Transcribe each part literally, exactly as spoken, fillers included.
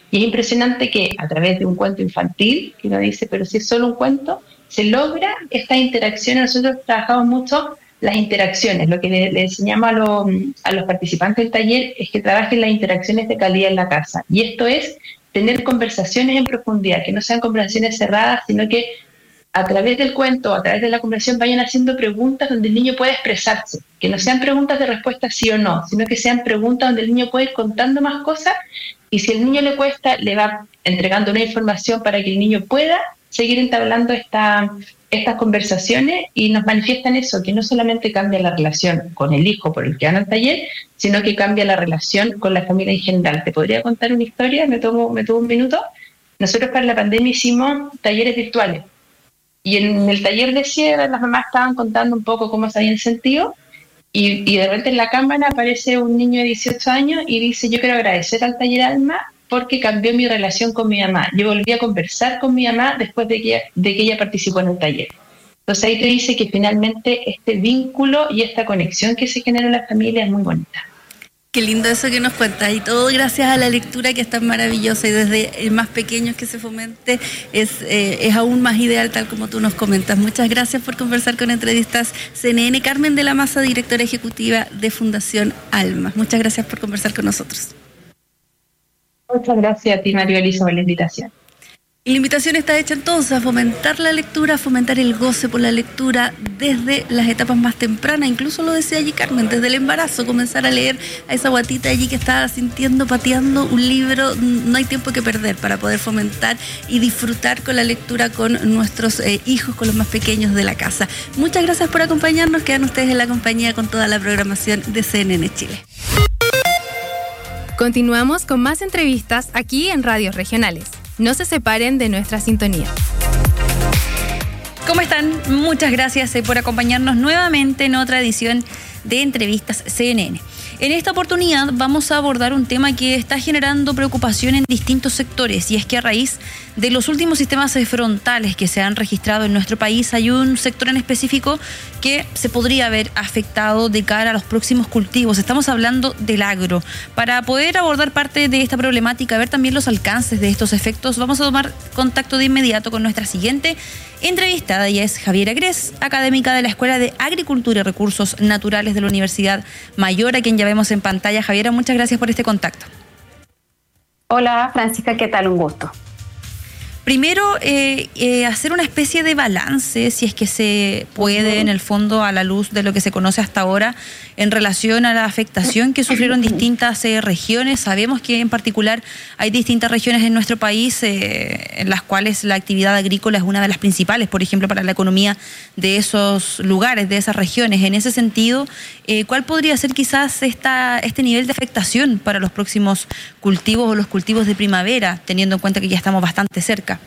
Y es impresionante que a través de un cuento infantil, que uno dice, pero si es solo un cuento, se logra esta interacción. Nosotros trabajamos mucho las interacciones. Lo que le, le enseñamos a, lo, a los participantes del taller es que trabajen las interacciones de calidad en la casa. Y esto es tener conversaciones en profundidad, que no sean conversaciones cerradas, sino que a través del cuento, a través de la conversación, vayan haciendo preguntas donde el niño pueda expresarse, que no sean preguntas de respuesta sí o no, sino que sean preguntas donde el niño puede ir contando más cosas, y si al niño le cuesta, le va entregando una información para que el niño pueda seguir entablando esta, estas conversaciones, y nos manifiestan eso, que no solamente cambia la relación con el hijo por el que van al taller, sino que cambia la relación con la familia en general. ¿Te podría contar una historia? Me tomo, me tomo un minuto. Nosotros para la pandemia hicimos talleres virtuales. Y en el taller de cierre las mamás estaban contando un poco cómo se habían sentido, y, y de repente en la cámara aparece un niño de dieciocho años y dice: yo quiero agradecer al taller Alma porque cambió mi relación con mi mamá. Yo volví a conversar con mi mamá después de que, de que ella participó en el taller. Entonces ahí te dice que finalmente este vínculo y esta conexión que se genera en la familia es muy bonita. Qué lindo eso que nos cuentas, y todo gracias a la lectura, que es tan maravillosa, y desde el más pequeño que se fomente es, eh, es aún más ideal, tal como tú nos comentas. Muchas gracias por conversar con Entrevistas C N N. Carmen de la Maza, directora ejecutiva de Fundación Alma. Muchas gracias por conversar con nosotros. Muchas gracias a ti, María Elisa, por la invitación. Y la invitación está hecha entonces a fomentar la lectura, a fomentar el goce por la lectura desde las etapas más tempranas. Incluso lo decía allí Carmen, desde el embarazo, comenzar a leer a esa guatita allí que está sintiendo, pateando un libro. No hay tiempo que perder para poder fomentar y disfrutar con la lectura con nuestros eh, hijos, con los más pequeños de la casa. Muchas gracias por acompañarnos. Quedan ustedes en la compañía con toda la programación de C N N Chile. Continuamos con más entrevistas aquí en Radios Regionales. No se separen de nuestra sintonía. ¿Cómo están? Muchas gracias por acompañarnos nuevamente en otra edición de Entrevistas C N N. En esta oportunidad vamos a abordar un tema que está generando preocupación en distintos sectores, y es que a raíz de los últimos sistemas frontales que se han registrado en nuestro país, hay un sector en específico que se podría ver afectado de cara a los próximos cultivos. Estamos hablando del agro. Para poder abordar parte de esta problemática, ver también los alcances de estos efectos, vamos a tomar contacto de inmediato con nuestra siguiente entrevistada. Ella es Javiera Grez, académica de la Escuela de Agricultura y Recursos Naturales de la Universidad Mayor, a quien ya vemos en pantalla. Javiera, muchas gracias por este contacto. Hola, Francisca, ¿qué tal? Un gusto. Primero, eh, eh, hacer una especie de balance, si es que se puede, en el fondo, a la luz de lo que se conoce hasta ahora, en relación a la afectación que sufrieron distintas eh, regiones. Sabemos que en particular hay distintas regiones en nuestro país eh, en las cuales la actividad agrícola es una de las principales, por ejemplo, para la economía de esos lugares, de esas regiones. En ese sentido, eh, ¿cuál podría ser quizás esta, este nivel de afectación para los próximos cultivos o los cultivos de primavera, teniendo en cuenta que ya estamos bastante cerca?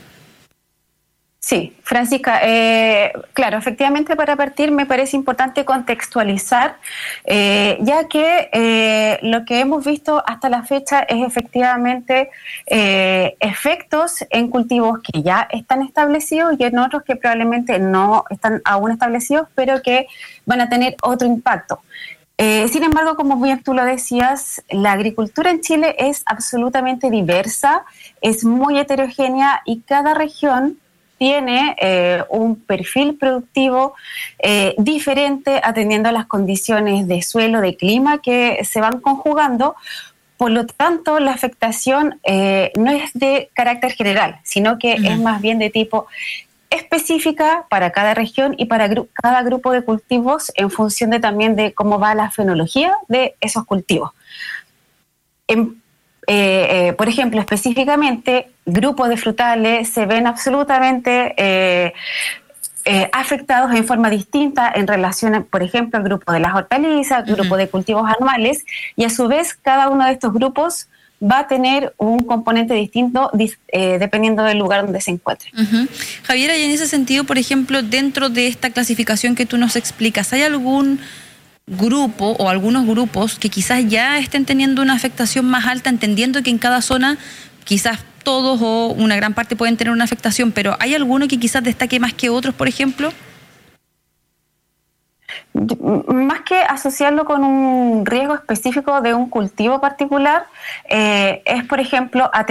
Sí, Francisca, eh, claro, efectivamente, para partir me parece importante contextualizar, eh, ya que eh, lo que hemos visto hasta la fecha es efectivamente eh, efectos en cultivos que ya están establecidos y en otros que probablemente no están aún establecidos, pero que van a tener otro impacto. Eh, sin embargo, como bien tú lo decías, la agricultura en Chile es absolutamente diversa, es muy heterogénea, y cada región tiene eh, un perfil productivo eh, diferente, atendiendo a las condiciones de suelo, de clima que se van conjugando. Por lo tanto, la afectación eh, no es de carácter general, sino que uh-huh. es más bien de tipo específica para cada región y para gru- cada grupo de cultivos, en función de también de cómo va la fenología de esos cultivos. En Eh, eh, por ejemplo, específicamente, grupos de frutales se ven absolutamente eh, eh, afectados en forma distinta en relación, por ejemplo, al grupo de las hortalizas, al grupo uh-huh. de cultivos anuales, y a su vez cada uno de estos grupos va a tener un componente distinto eh, dependiendo del lugar donde se encuentre. Uh-huh. Javiera, y en ese sentido, por ejemplo, dentro de esta clasificación que tú nos explicas, ¿hay algún grupo o algunos grupos que quizás ya estén teniendo una afectación más alta, entendiendo que en cada zona quizás todos o una gran parte pueden tener una afectación, pero ¿hay alguno que quizás destaque más que otros, por ejemplo? Más que asociarlo con un riesgo específico de un cultivo particular, eh, es, por ejemplo,